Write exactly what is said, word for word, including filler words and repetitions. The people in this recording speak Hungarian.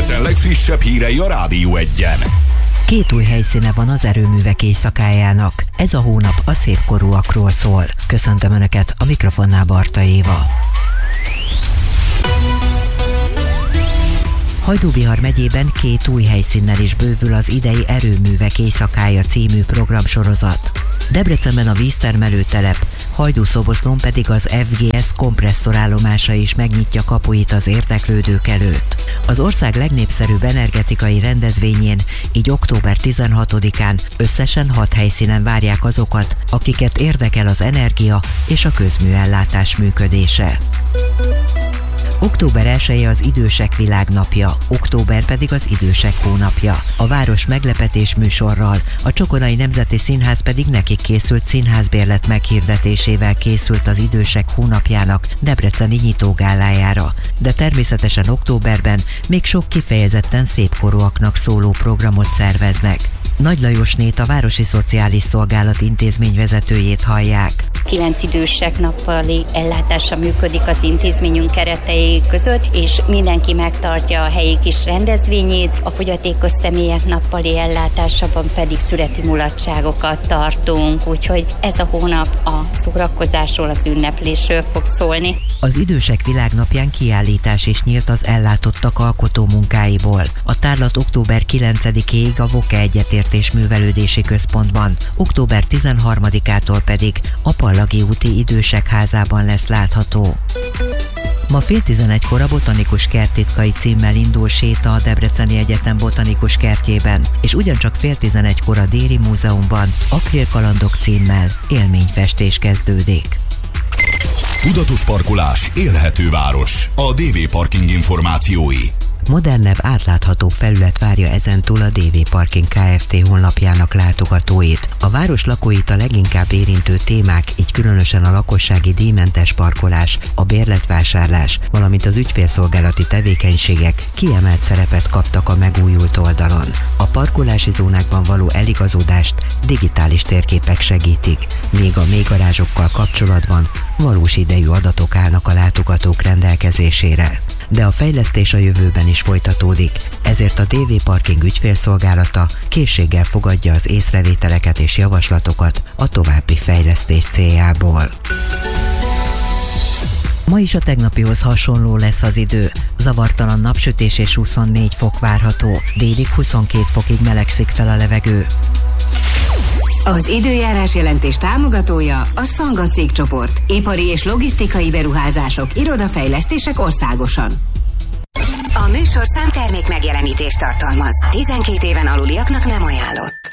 Debrecen legfrissebb hírei a Rádió Egyen. Két új helyszíne van az erőművek éjszakájának. Ez a hónap a szépkorúakról szól. Köszöntöm Önöket, a mikrofonnál Barta Éva. Hajdú-Bihar megyében két új helyszínnel is bővül az idei Erőművek éjszakája című programsorozat. Debrecenben a víztermelő telep, Hajdú-Szoboszlón pedig az ef gé es kompresszorállomása is megnyitja kapuit az érdeklődők előtt. Az ország legnépszerűbb energetikai rendezvényén, így október tizenhatodikán összesen hat helyszínen várják azokat, akiket érdekel az energia és a közműellátás működése. Október elseje az Idősek Világnapja, október pedig az Idősek Hónapja. A város meglepetés műsorral, a Csokonai Nemzeti Színház pedig nekik készült színházbérlet meghirdetésével készült az Idősek Hónapjának debreceni nyitógálájára. De természetesen októberben még sok kifejezetten szépkorúaknak szóló programot szerveznek. Nagy Lajosnét, a Városi Szociális Szolgálat intézményvezetőjét hallják. Kilenc idősek nappali ellátása működik az intézményünk keretei között, és mindenki megtartja a helyi kis rendezvényét. A fogyatékos személyek nappali ellátásában pedig születi mulatságokat tartunk, úgyhogy ez a hónap a szórakozásról, az ünneplésről fog szólni. Az Idősek Világnapján kiállítás is nyílt az ellátottak alkotó munkáiból. A tárlat október kilencedikéig a Voke Egyetértés Művelődési Központban, október tizenharmadikától pedig a Pallagi úti Idősek Házában lesz látható. Ma fél tizenegykor a Botanikus Kert titkai címmel indul séta a Debreceni Egyetem botanikus kertjében, és ugyancsak fél tizenegykor a Déri Múzeumban Akrilkalandok címmel élményfestés kezdődik. Tudatos parkolás, élhető város. A dé vé Parking információi. Modernebb, átlátható felület várja ezentúl a dé vé Parking Kft. Honlapjának látogatóit. A város lakóit a leginkább érintő témák, így különösen a lakossági díjmentes parkolás, a bérletvásárlás, valamint az ügyfélszolgálati tevékenységek kiemelt szerepet kaptak a megújult oldalon. A parkolási zónákban való eligazódást digitális térképek segítik, míg a mélygarázsokkal kapcsolatban valós idejű adatok állnak a látogatók rendelkezésére. De a fejlesztés a jövőben is folytatódik, ezért a dé vé Parking ügyfélszolgálata készséggel fogadja az észrevételeket és javaslatokat a további fejlesztés céljából. Ma is a tegnapihoz hasonló lesz az idő. Zavartalan napsütés és huszonnégy fok várható, délig huszonkét fokig melegszik fel a levegő. Az időjárás jelentés támogatója a Szanga cégcsoport, ipari és logisztikai beruházások, irodafejlesztések országosan. A műsorszám termék megjelenítést tartalmaz. tizenkét éven aluliaknak nem ajánlott.